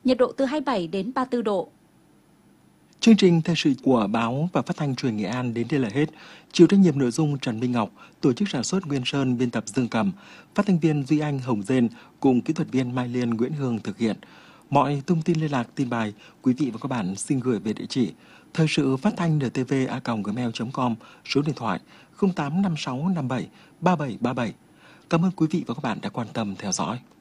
nhiệt độ từ 27 đến 34 độ. Chương trình thời sự của báo và phát thanh truyền Nghệ An đến đây là hết. Chịu trách nhiệm nội dung Trần Minh Ngọc, tổ chức sản xuất Nguyên Sơn, biên tập Dương Cầm, phát thanh viên Duy Anh, Hồng Dên cùng kỹ thuật viên Mai Liên, Nguyễn Hương thực hiện. Mọi thông tin liên lạc, tin bài, quý vị và các bạn xin gửi về địa chỉ thời sự phát thanh ntv@gmail.com, số điện thoại 085657 3737. Cảm ơn quý vị và các bạn đã quan tâm theo dõi.